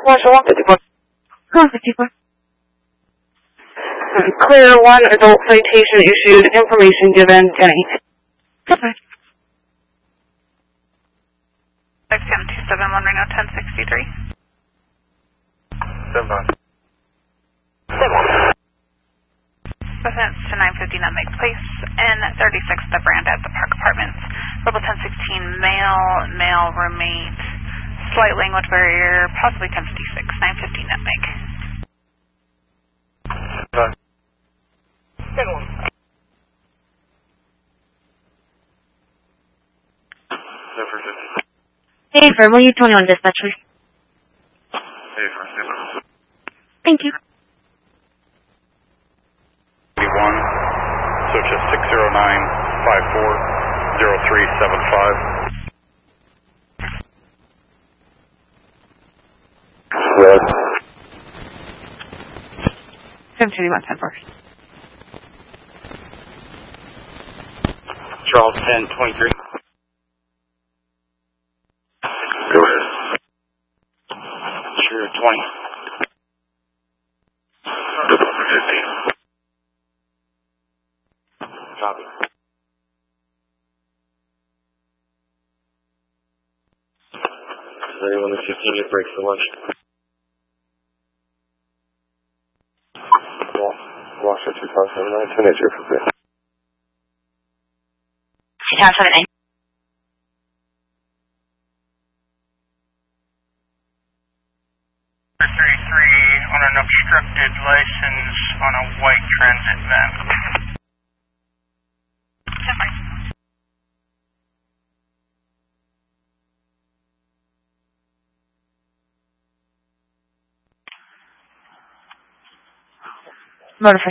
Marshall 154. 154. Clear 1 adult citation issued. Information given. Jenny. Okay. 271 Reno 1063. 7. Residence to 950 Nutmeg Place and 36 The Brand at the Park Apartments. Rebel 1016 male roommate, slight language barrier, possibly 1056, 950 Nutmeg. 7. Hey, firm, will you 21 dispatch, please? Hey, firm. Thank you. 1, search at 609-540375. Yes. 721 first. Charles 1023. Go ahead. Sure, 20. 15. Copy. Does anyone in 15 get breaks for lunch? Washer 2579, 10 8 for free. 2079. On an obstructed license on a white transit van. Motor